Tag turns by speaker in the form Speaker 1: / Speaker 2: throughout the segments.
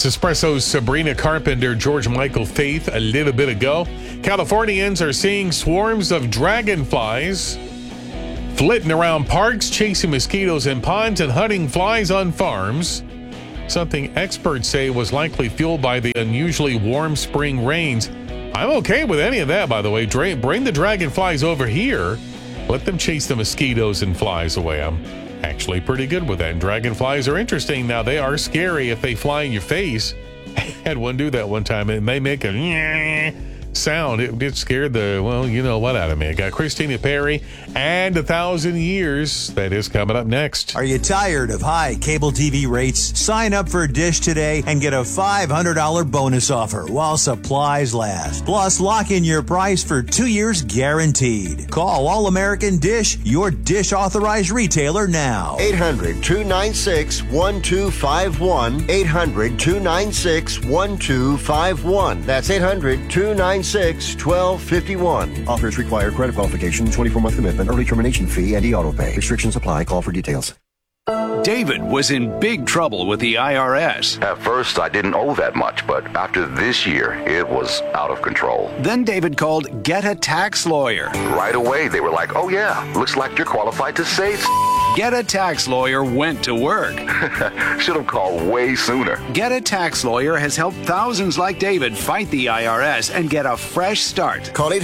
Speaker 1: It's Espresso's Sabrina Carpenter, George Michael Faith a little bit ago. Californians are seeing swarms of dragonflies flitting around parks, chasing mosquitoes in ponds, and hunting flies on farms. Something experts say was likely fueled by the unusually warm spring rains. I'm okay with any of that, by the way. Bring the dragonflies over here. Let them chase the mosquitoes and flies away. I'm actually pretty good with that. And dragonflies are interesting. Now, they are scary if they fly in your face. I had one do that one time, and they make a sound. It scared the, well, you know what out of me. I got Christina Perry and 1,000 Years. That is coming up next.
Speaker 2: Are you tired of high cable TV rates? Sign up for Dish today and get a $500 bonus offer while supplies last. Plus, lock in your price for 2 years guaranteed. Call All American Dish, your Dish authorized retailer now.
Speaker 3: 800-296-1251. 800-296-1251. That's 800-296-1251. Offers require credit qualification, 24-month commitment, early termination fee, and e-auto pay. Restrictions apply. Call for details.
Speaker 4: David was in big trouble with the IRS.
Speaker 5: At first, I didn't owe that much, but after this year, it was out of control.
Speaker 4: Then David called Get a Tax Lawyer.
Speaker 5: Right away, they were like, oh yeah, looks like you're qualified to save.
Speaker 4: Get a Tax Lawyer went to work.
Speaker 5: Should have called way sooner.
Speaker 4: Get a Tax Lawyer has helped thousands like David fight the IRS and get a fresh start.
Speaker 3: Call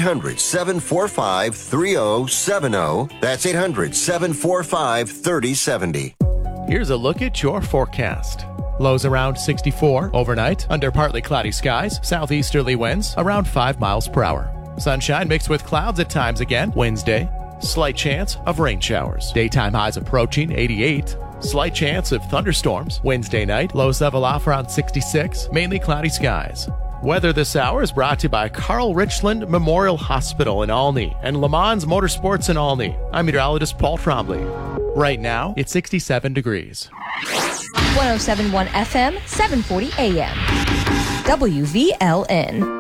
Speaker 3: 800-745-3070. That's 800-745-3070.
Speaker 6: Here's a look at your forecast. Lows around 64 overnight, under partly cloudy skies, southeasterly winds around 5 miles per hour. Sunshine mixed with clouds at times again Wednesday. Slight chance of rain showers. Daytime highs approaching 88. Slight chance of thunderstorms Wednesday night. Lows level off around 66. Mainly cloudy skies. Weather this hour is brought to you by Carl Richland Memorial Hospital in Olney and Le Mans Motorsports in Olney. I'm meteorologist Paul Trombley. Right now, it's 67 degrees.
Speaker 7: 107.1 FM, 740 AM. WVLN.